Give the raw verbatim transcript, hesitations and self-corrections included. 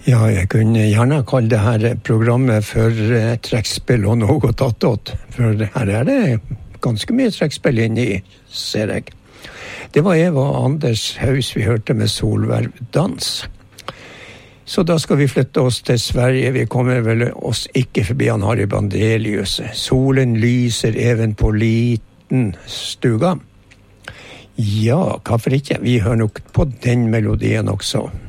Ja, jeg kunne gjerne kalle det her programmet for eh, trekkspill og noe tattåt, for her er det ganske mye trekkspill inni, ser jeg. Det var Eva og Anders Haus vi hørte med Solvervdans. Så da skal vi flytte oss til Sverige. Vi kommer vel oss ikke forbi han Harry Bandelius. Solen lyser even på liten stuga. Ja, hvorfor ikke? Vi hører nok på den melodien også.